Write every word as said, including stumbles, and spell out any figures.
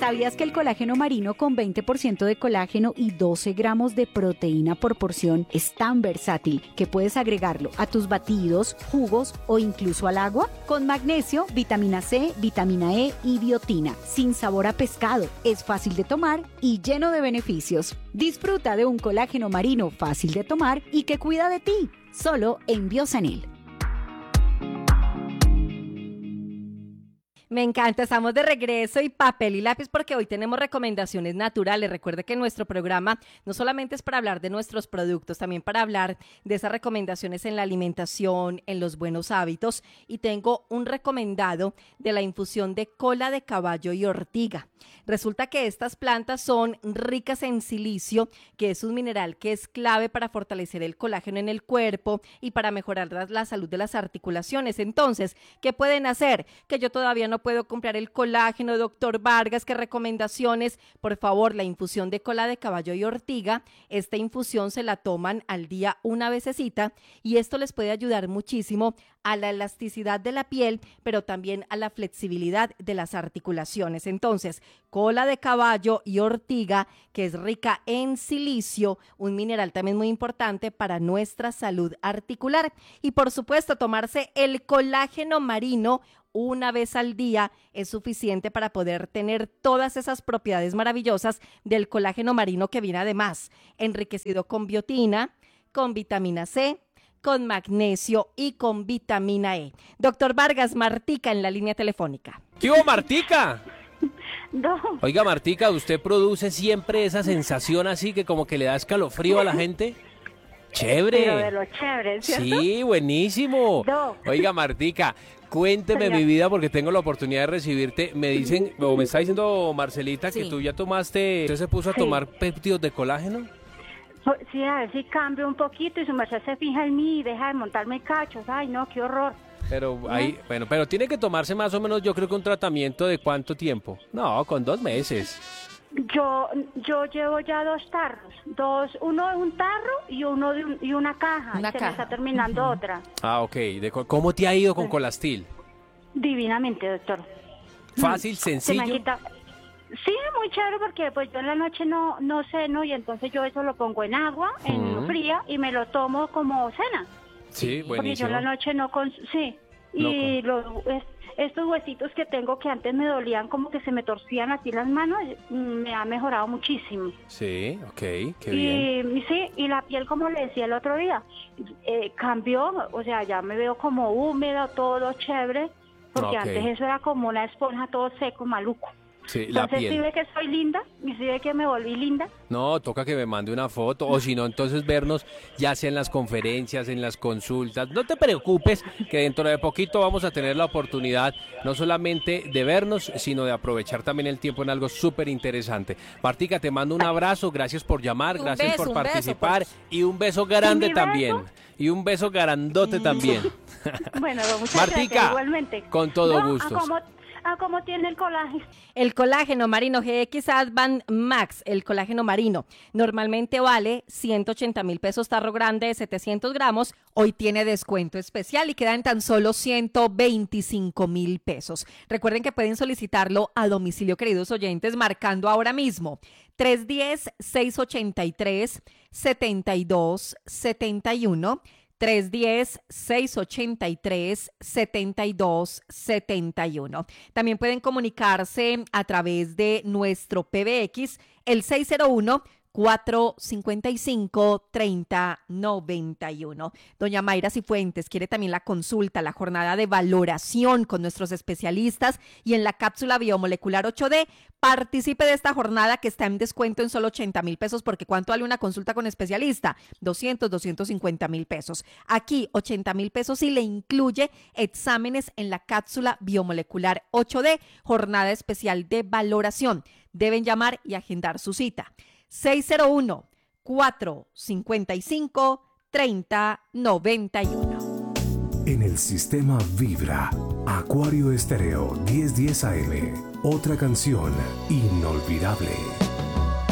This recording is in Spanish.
¿Sabías que el colágeno marino con veinte por ciento de colágeno y doce gramos de proteína por porción es tan versátil que puedes agregarlo a tus batidos, jugos o incluso al agua? Con magnesio, vitamina C, vitamina E y biotina, sin sabor a pescado, es fácil de tomar y lleno de beneficios. Disfruta de un colágeno marino fácil de tomar y que cuida de ti, solo en Biosanil. Me encanta, estamos de regreso y papel y lápiz porque hoy tenemos recomendaciones naturales. Recuerde que nuestro programa no solamente es para hablar de nuestros productos, también para hablar de esas recomendaciones en la alimentación, en los buenos hábitos. Y tengo un recomendado de la infusión de cola de caballo y ortiga. Resulta que estas plantas son ricas en silicio, que es un mineral que es clave para fortalecer el colágeno en el cuerpo y para mejorar la, la salud de las articulaciones. Entonces, ¿qué pueden hacer? Que yo todavía no puedo comprar el colágeno, doctor Vargas, ¿qué recomendaciones? Por favor, la infusión de cola de caballo y ortiga, esta infusión se la toman al día una vecesita y esto les puede ayudar muchísimo a la elasticidad de la piel, pero también a la flexibilidad de las articulaciones. Entonces, cola de caballo y ortiga, que es rica en silicio, un mineral también muy importante para nuestra salud articular. Y por supuesto, tomarse el colágeno marino una vez al día es suficiente para poder tener todas esas propiedades maravillosas del colágeno marino, que viene además enriquecido con biotina, con vitamina C, con magnesio y con vitamina E. Doctor Vargas, Martica en la línea telefónica. ¿Qué hubo, Martica? No. Oiga, Martica, ¿usted produce siempre esa sensación así que como que le da escalofrío a la gente? ¡Chévere! Pero de lo chévere, ¿cierto? Sí, buenísimo. No. Oiga, Martica, cuénteme mi vida porque tengo la oportunidad de recibirte. Me dicen, o me está diciendo Marcelita, sí, que tú ya tomaste, usted se puso a sí. tomar péptidos de colágeno. Sí, a ver si cambio un poquito y su merced se fija en mí y deja de montarme cachos. Ay, no, qué horror. Pero ahí, bueno, pero tiene que tomarse más o menos, yo creo que un tratamiento de ¿cuánto tiempo? No, con dos meses. Yo yo llevo ya dos tarros, dos, uno de un tarro y uno de un, y una caja. Una se caja. me está terminando uh-huh. otra. Ah, ok. ¿De, ¿Cómo te ha ido con Colastil? Divinamente, doctor. Fácil, sencillo. Sí, muy chévere porque pues yo en la noche no no ceno y entonces yo eso lo pongo en agua, en uh-huh. fría y me lo tomo como cena. Sí, buenísimo. Porque yo en la noche no con sí y los es, estos huesitos que tengo que antes me dolían como que se me torcían así las manos, me ha mejorado muchísimo. Sí, ok, qué y, bien. Y sí, y la piel, como le decía el otro día, eh, cambió, o sea, ya me veo como húmeda, todo chévere, porque okay. antes eso era como una esponja, todo seco, maluco. Sí, la entonces, piel. ¿sí ve que soy linda? ¿Y sí ve que me volví linda? No, toca que me mande una foto, o si no, entonces vernos ya sea en las conferencias, en las consultas. No te preocupes, que dentro de poquito vamos a tener la oportunidad no solamente de vernos, sino de aprovechar también el tiempo en algo súper interesante. Martica, te mando un abrazo, gracias por llamar, un gracias beso, por participar, beso, pues. Y un beso grande también. Beso? Y un beso grandote también. Bueno, muchas Martica, gracias, igualmente. Con todo no, gusto. Ah, ¿cómo tiene el colágeno? El colágeno marino G X Advan Max, el colágeno marino, normalmente vale ciento ochenta mil pesos tarro grande de setecientos gramos, hoy tiene descuento especial y queda en tan solo ciento veinticinco mil pesos. Recuerden que pueden solicitarlo a domicilio, queridos oyentes, marcando ahora mismo tres uno cero, seis ocho tres, siete dos siete uno, tres uno cero, seis ocho tres, siete dos siete uno. También pueden comunicarse a través de nuestro P B X, el seis cero uno, cuatro cinco cinco, tres cero nueve uno. Doña Mayra Cifuentes quiere también la consulta, la jornada de valoración con nuestros especialistas y en la cápsula biomolecular ocho D. Participe de esta jornada que está en descuento en solo ochenta mil pesos, porque ¿cuánto vale una consulta con especialista? doscientos, doscientos cincuenta mil pesos. Aquí ochenta mil pesos y le incluye exámenes en la cápsula biomolecular ocho D, jornada especial de valoración. Deben llamar y agendar su cita. seis cero uno, cuatro cinco cinco, tres cero nueve uno. En el sistema Vibra, Acuario Estéreo diez diez A M, otra canción inolvidable.